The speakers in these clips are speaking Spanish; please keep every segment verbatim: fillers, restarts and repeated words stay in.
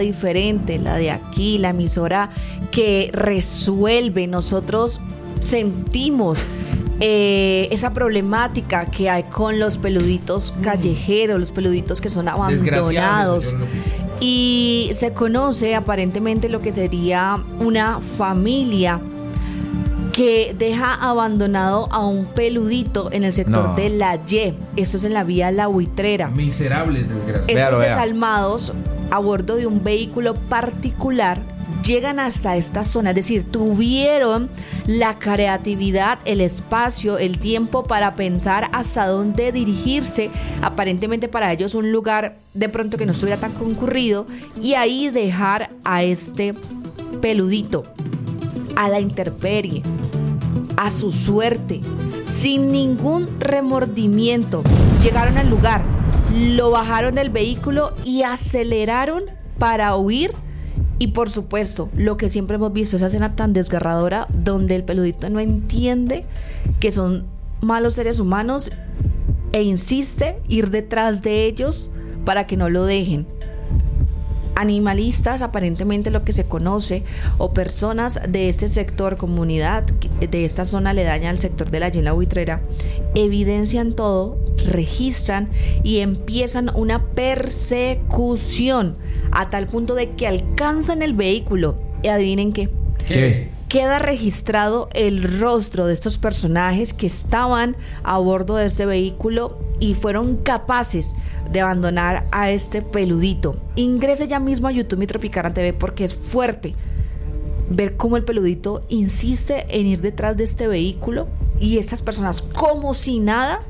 diferente, la de aquí, la emisora que resuelve. Nosotros sentimos eh, esa problemática que hay con los peluditos callejeros, los peluditos que son abandonados. Y se conoce aparentemente lo que sería una familia que deja abandonado a un peludito en el sector no. de La Y. Esto es en la vía La Buitrera. Miserables, desgraciados. Estos desalmados a bordo de un vehículo particular llegan hasta esta zona, es decir, tuvieron la creatividad, el espacio, el tiempo para pensar hasta dónde dirigirse, aparentemente para ellos un lugar de pronto que no estuviera tan concurrido, y ahí dejar a este peludito a la intemperie, a su suerte, sin ningún remordimiento. Llegaron al lugar, lo bajaron del vehículo y aceleraron para huir. Y por supuesto, lo que siempre hemos visto, esa escena tan desgarradora donde el peludito no entiende que son malos seres humanos e insiste ir detrás de ellos para que no lo dejen. Animalistas, aparentemente lo que se conoce, o personas de este sector, comunidad de esta zona aledaña al sector de La Y en La Buitrera, evidencian todo, registran y empiezan una persecución a tal punto de que alcanzan el vehículo. Y adivinen qué. ¿Qué? Queda registrado el rostro de estos personajes que estaban a bordo de ese vehículo y fueron capaces de abandonar a este peludito. Ingrese ya mismo a YouTube Mi Tropicana T V porque es fuerte ver cómo el peludito insiste en ir detrás de este vehículo y estas personas, como si nada,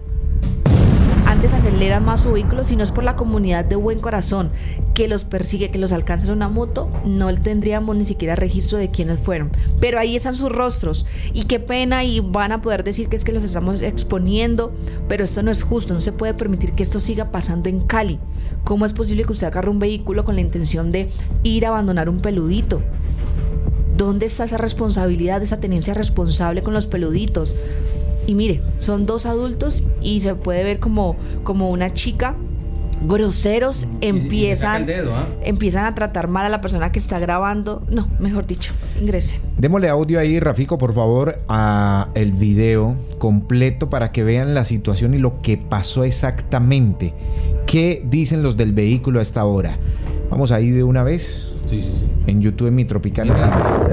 antes aceleran más su vehículo. Si no es por la comunidad de buen corazón que los persigue, que los alcanza en una moto, no tendríamos ni siquiera registro de quiénes fueron. Pero ahí están sus rostros y qué pena, y van a poder decir que es que los estamos exponiendo, pero esto no es justo. No se puede permitir que esto siga pasando en Cali. ¿Cómo es posible que usted agarre un vehículo con la intención de ir a abandonar un peludito? ¿Dónde está esa responsabilidad, esa tenencia responsable con los peluditos? Y mire, son dos adultos y se puede ver como, como una chica, groseros, y, empiezan, y dedo, ¿eh? empiezan a tratar mal a la persona que está grabando. No, mejor dicho, ingrese. Démosle audio ahí, Rafico, por favor, a el video completo para que vean la situación y lo que pasó exactamente. ¿Qué dicen los del vehículo a esta hora? Vamos ahí de una vez. Sí, sí, sí. En YouTube en Mi Tropicana.